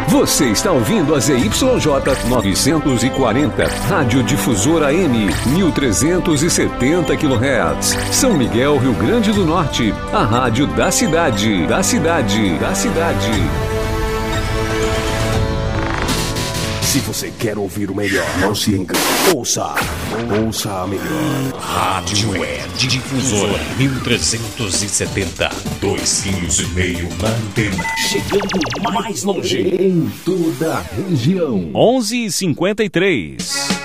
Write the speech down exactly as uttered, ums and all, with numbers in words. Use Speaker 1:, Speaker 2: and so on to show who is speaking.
Speaker 1: Você está ouvindo a Z Y J novecentos e quarenta, Rádio Difusora M, mil trezentos e setenta quilohertz. São Miguel, Rio Grande do Norte, a rádio da cidade, da cidade, da cidade.
Speaker 2: Se você quer ouvir o melhor, não se engane. Ouça, ouça a melhor.
Speaker 3: Rádio Web Difusora mil trezentos e setenta. Dois quilos e meio na antena.
Speaker 2: Chegando mais longe em toda a região.
Speaker 4: onze e cinquenta e três.